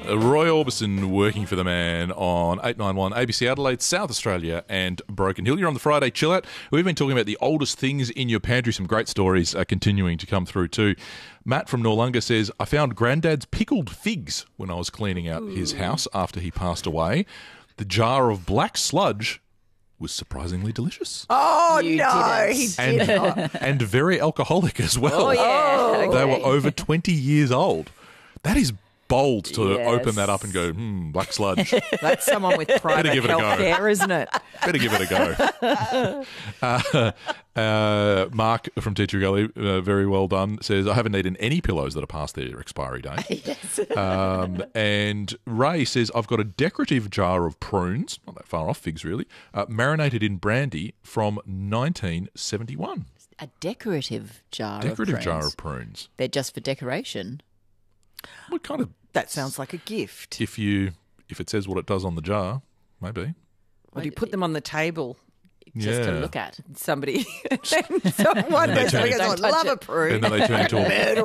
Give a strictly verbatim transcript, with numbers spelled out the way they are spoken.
Roy Orbison working for the man on eight ninety-one A B C Adelaide, South Australia and Broken Hill. You're on the Friday Chill Out. We've been talking about the oldest things in your pantry. Some great stories are continuing to come through too. Matt from Noarlunga says, I found Granddad's pickled figs when I was cleaning out his house after he passed away. The jar of black sludge was surprisingly delicious. Oh, You no, didn't. he And, did not. and very alcoholic as well. Oh, yeah. They Okay. were over twenty years old. That is bold to Yes. open that up and go, hmm, black sludge. That's someone with private give it a health go. care, isn't it? Better give it a go. uh, uh, Mark from Teacher Gully, uh, very well done, says, I haven't eaten any pillows that are past their expiry date. Yes. Um, and Ray says, I've got a decorative jar of prunes, not that far off, figs really, uh, marinated in brandy from nineteen seventy-one. A decorative jar Decorative of prunes. jar of prunes. They're just for decoration. What kind of, That sounds like a gift. if you, if it says what it does on the jar, maybe. Or do you put them on the table? Just to Yeah. look at. Somebody, someone And they goes, turn- "I love a prune." And then they turn into a,